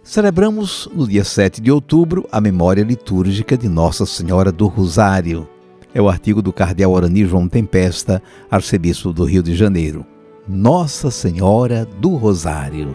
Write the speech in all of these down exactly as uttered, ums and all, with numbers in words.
Celebramos no dia sete de outubro a memória litúrgica de Nossa Senhora do Rosário. É o artigo do cardeal Orani João Tempesta, arcebispo do Rio de Janeiro. Nossa Senhora do Rosário.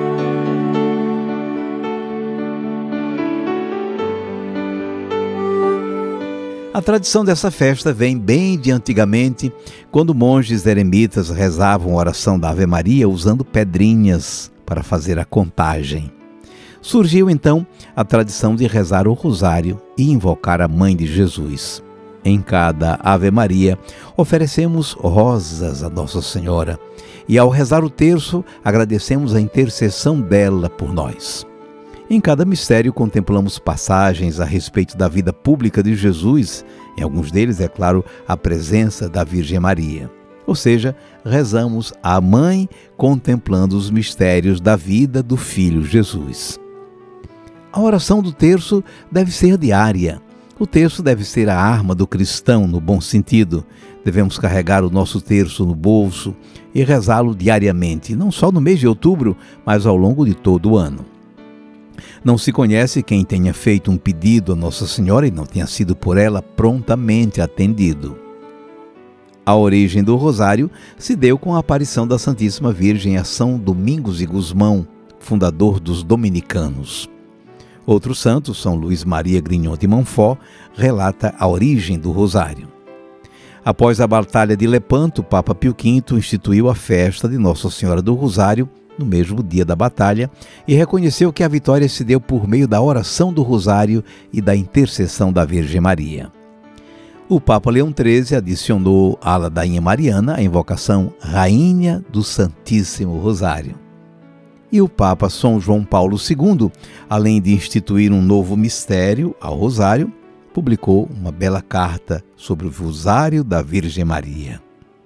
A tradição dessa festa vem bem de antigamente, quando monges eremitas rezavam a oração da Ave Maria usando pedrinhas para fazer a contagem. Surgiu então a tradição de rezar o rosário e invocar a Mãe de Jesus. Em cada Ave Maria, oferecemos rosas a Nossa Senhora e, ao rezar o terço, agradecemos a intercessão dela por nós. Em cada mistério, contemplamos passagens a respeito da vida pública de Jesus. Em alguns deles, é claro, a presença da Virgem Maria. Ou seja, rezamos à Mãe contemplando os mistérios da vida do Filho Jesus. A oração do terço deve ser diária. O terço deve ser a arma do cristão, no bom sentido. Devemos carregar o nosso terço no bolso e rezá-lo diariamente, não só no mês de outubro, mas ao longo de todo o ano. Não se conhece quem tenha feito um pedido a Nossa Senhora e não tenha sido por ela prontamente atendido. A origem do rosário se deu com a aparição da Santíssima Virgem a São Domingos de Gusmão, fundador dos dominicanos. Outro santo, São Luís Maria Grignon de Montfort, relata a origem do rosário. Após a Batalha de Lepanto, o Papa Pio quinto instituiu a festa de Nossa Senhora do Rosário no mesmo dia da batalha e reconheceu que a vitória se deu por meio da oração do rosário e da intercessão da Virgem Maria. O Papa Leão treze adicionou à ladainha mariana a invocação Rainha do Santíssimo Rosário. E o Papa São João Paulo segundo, além de instituir um novo mistério ao Rosário, publicou uma bela carta sobre o Rosário da Virgem Maria.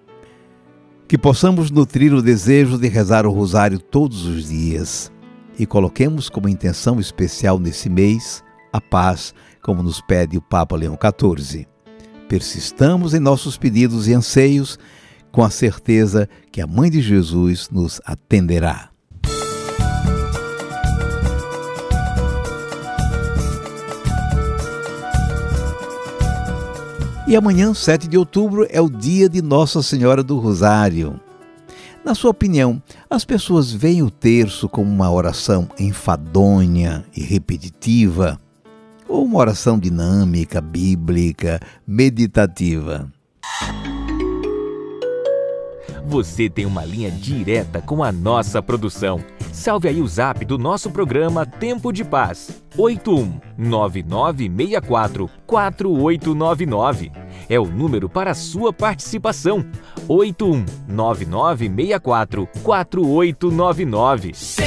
Que possamos nutrir o desejo de rezar o Rosário todos os dias e coloquemos como intenção especial nesse mês a paz, como nos pede o Papa Leão quatorze. Persistamos em nossos pedidos e anseios com a certeza que a Mãe de Jesus nos atenderá. E amanhã, sete de outubro, é o dia de Nossa Senhora do Rosário. Na sua opinião, as pessoas veem o terço como uma oração enfadonha e repetitiva? Ou uma oração dinâmica, bíblica, meditativa? Você tem uma linha direta com a nossa produção. Salve aí o zap do nosso programa Tempo de Paz. oito um nove nove seis quatro quatro oito nove nove. É o número para a sua participação. oito um nove nove seis quatro quatro oito nove nove.